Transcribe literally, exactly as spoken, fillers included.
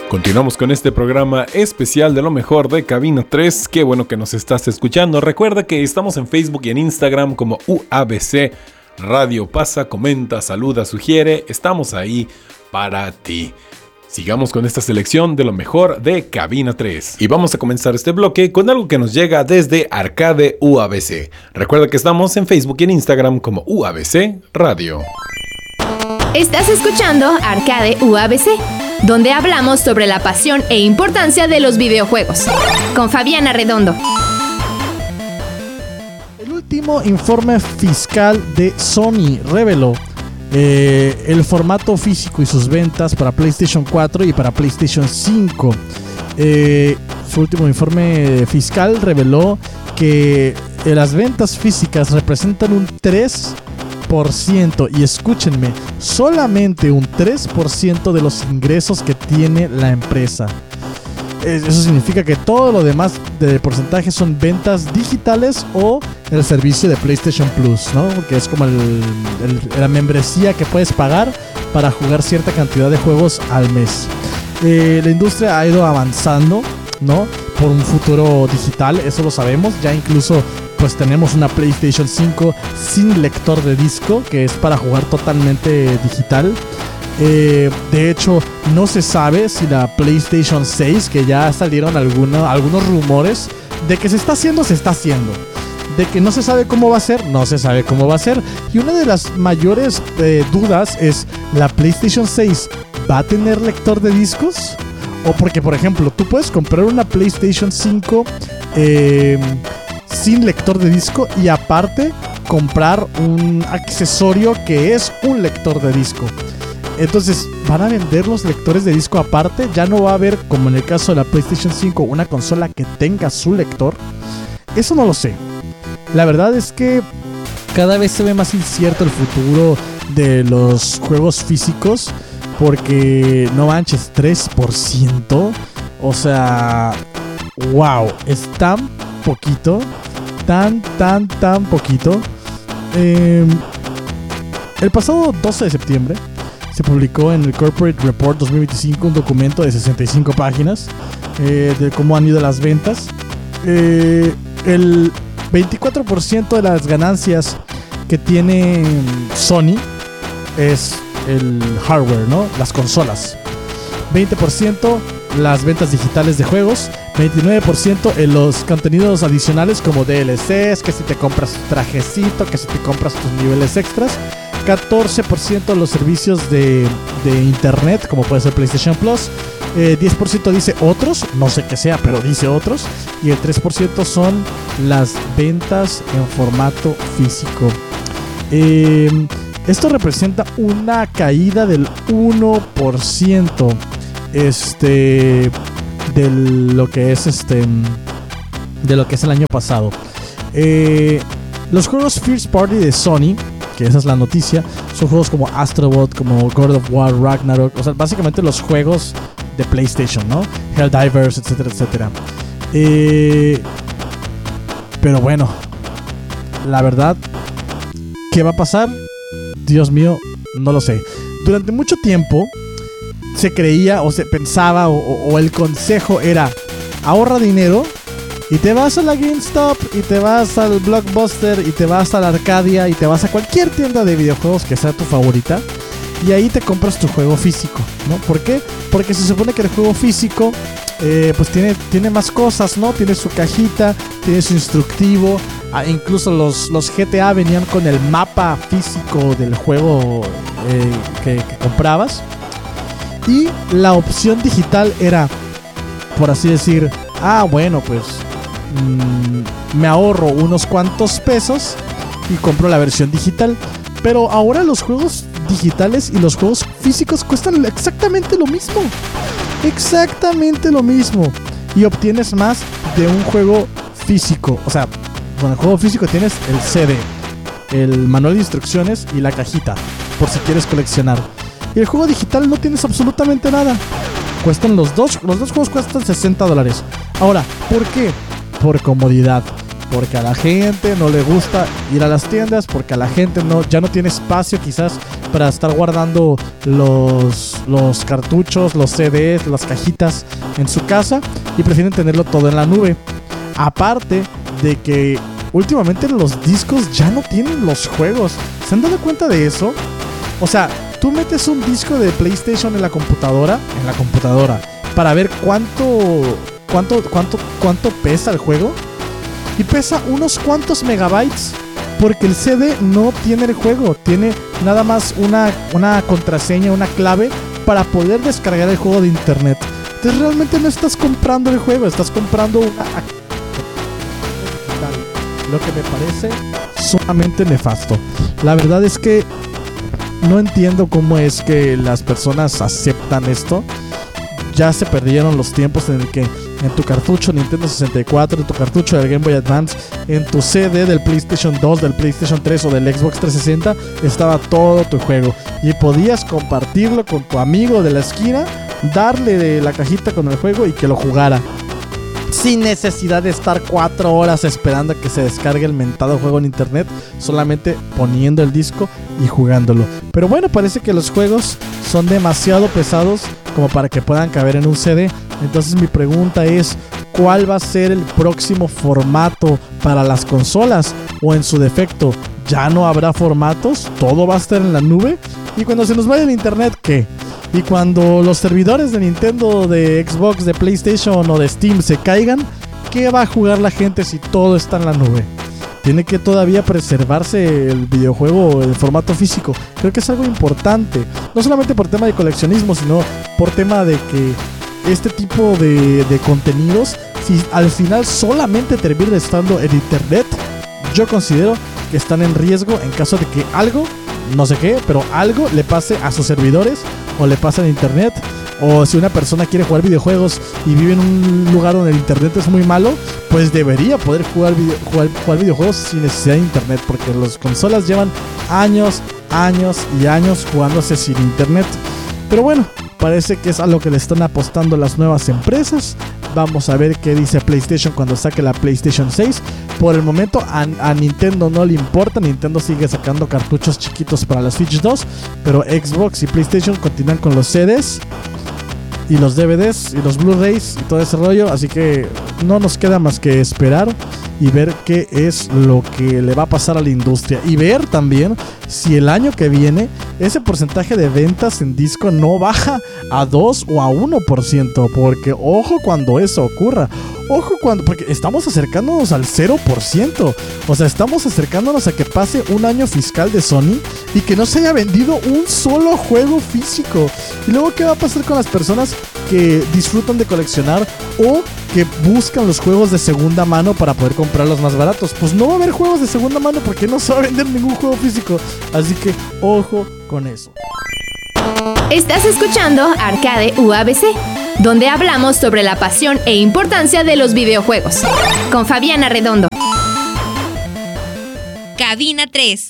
Continuamos con este programa especial de lo mejor de Cabina tres. Qué bueno que nos estás escuchando. Recuerda que estamos en Facebook y en Instagram como U A B C Radio. Pasa, comenta, saluda, sugiere. Estamos ahí para ti. Sigamos con esta selección de lo mejor de Cabina tres. Y vamos a comenzar este bloque con algo que nos llega desde Arcade U A B C. Recuerda que estamos en Facebook y en Instagram como U A B C Radio. Estás escuchando Arcade U A B C, donde hablamos sobre la pasión e importancia de los videojuegos. Con Fabiana Redondo. El último informe fiscal de Sony reveló eh, el formato físico y sus ventas para PlayStation cuatro y para PlayStation cinco. Eh, su último informe fiscal reveló que eh, las ventas físicas representan un tres por ciento, y escúchenme, solamente un tres por ciento de los ingresos que tiene la empresa. Eso significa que todo lo demás de porcentaje son ventas digitales o el servicio de PlayStation Plus, ¿no? Que es como el, el, la membresía que puedes pagar para jugar cierta cantidad de juegos al mes. Eh, la industria ha ido avanzando, ¿no? Por un futuro digital, eso lo sabemos. Ya incluso pues tenemos una PlayStation cinco sin lector de disco, que es para jugar totalmente digital. Eh, de hecho, no se sabe si la PlayStation seis, que ya salieron algunos, algunos rumores de que se está haciendo, se está haciendo. De que no se sabe cómo va a ser, no se sabe cómo va a ser. Y una de las mayores eh, dudas es, ¿la PlayStation seis va a tener lector de discos? O porque, por ejemplo, tú puedes comprar una PlayStation cinco eh, sin lector de disco y aparte comprar un accesorio que es un lector de disco. Entonces, ¿van a vender los lectores de disco aparte? Ya no va a haber, como en el caso de la PlayStation cinco, una consola que tenga su lector. Eso no lo sé. La verdad es que cada vez se ve más incierto el futuro de los juegos físicos, porque no manches, tres por ciento. O sea, wow, es tan poquito, tan, tan, tan poquito. Eh, el pasado doce de septiembre se publicó en el Corporate Report dos mil veinticinco un documento de sesenta y cinco páginas eh, de cómo han ido las ventas. Eh, el veinticuatro por ciento de las ganancias que tiene Sony es el hardware, ¿no? Las consolas. veinte por ciento las ventas digitales de juegos. veintinueve por ciento en los contenidos adicionales como D L Cs, que si te compras tu trajecito, que si te compras tus niveles extras. catorce por ciento los servicios de, de internet, como puede ser PlayStation Plus. eh, diez por ciento dice otros, no sé qué sea, pero dice otros. Y el tres por ciento son las ventas en formato físico. eh, Esto representa una caída del uno por ciento este, de lo que es este de lo que es el año pasado. Eh, los juegos First Party de Sony, que esa es la noticia, son juegos como Astrobot, como God of War, Ragnarok, o sea, básicamente los juegos de PlayStation, ¿no? Helldivers, etcétera, etcétera. Eh, pero bueno, la verdad, ¿qué va a pasar? Dios mío, no lo sé. Durante mucho tiempo se creía o se pensaba o, o, o el consejo era: ahorra dinero y te vas a la GameStop y te vas al Blockbuster y te vas a la Arcadia y te vas a cualquier tienda de videojuegos que sea tu favorita y ahí te compras tu juego físico, ¿no? ¿Por qué? Porque se supone que el juego físico eh, pues tiene, tiene más cosas, ¿no? Tiene su cajita, tiene su instructivo. Ah, incluso los, los G T A venían con el mapa físico del juego eh, que, que comprabas. Y la opción digital era, por así decir, ah, bueno, pues mmm, me ahorro unos cuantos pesos y compro la versión digital. Pero ahora los juegos digitales y los juegos físicos cuestan exactamente lo mismo. Exactamente lo mismo. Y obtienes más de un juego físico. O sea, con el juego físico tienes el C D, el manual de instrucciones y la cajita, por si quieres coleccionar. Y el juego digital no tienes absolutamente nada. Cuestan los dos, los dos juegos cuestan sesenta dólares. Ahora, ¿por qué? Por comodidad. Porque a la gente no le gusta ir a las tiendas, porque a la gente no, ya no tiene espacio quizás para estar guardando los, los cartuchos, los C Ds, las cajitas en su casa y prefieren tenerlo todo en la nube. Aparte de que últimamente los discos ya no tienen los juegos. ¿Se han dado cuenta de eso? O sea, tú metes un disco de PlayStation en la computadora, en la computadora, para ver cuánto, cuánto, cuánto, cuánto pesa el juego. Y pesa unos cuantos megabytes. Porque el C D no tiene el juego. Tiene nada más una, una contraseña, una clave para poder descargar el juego de internet. Entonces realmente no estás comprando el juego, estás comprando una... Lo que me parece sumamente nefasto. La verdad es que no entiendo cómo es que las personas aceptan esto. Ya se perdieron los tiempos en el que en tu cartucho Nintendo sesenta y cuatro, en tu cartucho del Game Boy Advance, en tu C D del PlayStation dos, del PlayStation tres o del Xbox trescientos sesenta estaba todo tu juego y podías compartirlo con tu amigo de la esquina, darle de la cajita con el juego y que lo jugara sin necesidad de estar cuatro horas esperando a que se descargue el mentado juego en internet, solamente poniendo el disco y jugándolo. Pero bueno, parece que los juegos son demasiado pesados como para que puedan caber en un C D. Entonces mi pregunta es, ¿cuál va a ser el próximo formato para las consolas? O en su defecto, ¿ya no habrá formatos? ¿Todo va a estar en la nube? Y cuando se nos vaya el internet, ¿qué? Y cuando los servidores de Nintendo, de Xbox, de PlayStation o de Steam se caigan, ¿qué va a jugar la gente si todo está en la nube? Tiene que todavía preservarse el videojuego en formato físico. Creo que es algo importante. No solamente por tema de coleccionismo, sino por tema de que este tipo de, de contenidos, si al final solamente termina estando en internet, yo considero que están en riesgo en caso de que algo, no sé qué, pero algo le pase a sus servidores o le pase en internet. O si una persona quiere jugar videojuegos y vive en un lugar donde el internet es muy malo, pues debería poder jugar, video, jugar, jugar videojuegos sin necesidad de internet, porque las consolas llevan años, años y años jugándose sin internet. Pero bueno, parece que es a lo que le están apostando las nuevas empresas. Vamos a ver qué dice PlayStation cuando saque la PlayStation seis. Por el momento a, a Nintendo no le importa. Nintendo sigue sacando cartuchos chiquitos para la Switch dos, pero Xbox y PlayStation continúan con los C Ds y los D V Ds y los Blu-rays y todo ese rollo. Así que no nos queda más que esperar y ver qué es lo que le va a pasar a la industria. Y ver también si el año que viene ese porcentaje de ventas en disco no baja a dos o a uno por ciento. Porque ojo cuando eso ocurra. Ojo cuando... Porque estamos acercándonos al cero por ciento. O sea, estamos acercándonos a que pase un año fiscal de Sony y que no se haya vendido un solo juego físico. Y luego, ¿qué va a pasar con las personas que disfrutan de coleccionar o que buscan los juegos de segunda mano para poder comprarlos más baratos? Pues no va a haber juegos de segunda mano porque no se va a vender ningún juego físico. Así que ojo con eso. Estás escuchando Arcade U A B C, donde hablamos sobre la pasión e importancia de los videojuegos. Con Fabiana Redondo. Cabina tres.